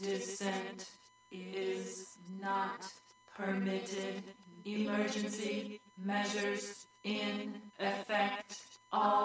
Dissent is not permitted. Emergency measures in effect. All